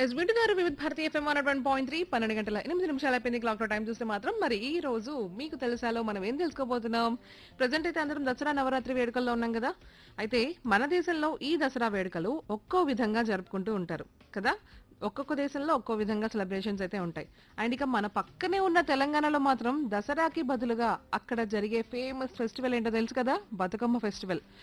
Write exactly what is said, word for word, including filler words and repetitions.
Yes గారు వివిధ భారతీయ FM one one point three పన్నెండు గంటల ఎనిమిది నిమిషాలు అయిపోయింది క్లాక్ లో టైం చూస్తే మాత్రం మరి ఈ రోజు మీకు తెలుసాలో మనం ఏం తెలుసుకోబోతున్నాం. ప్రజెంట్ అయితే అందరం దసరా నవరాత్రి వేడుకల్లో ఉన్నాం కదా. అయితే మన దేశంలో ఈ దసరా వేడుకలు ఒక్కో విధంగా జరుపుకుంటూ ఉంటారు కదా. ఒక్కొక్క దేశంలో ఒక్కో విధంగా సెలబ్రేషన్స్ అయితే ఉంటాయి. అండ్ ఇక మన పక్కనే ఉన్న తెలంగాణలో మాత్రం దసరాకి బదులుగా అక్కడ జరిగే ఫేమస్ ఫెస్టివల్ ఏంటో తెలుసు కదా, బతుకమ్మ ఫెస్టివల్.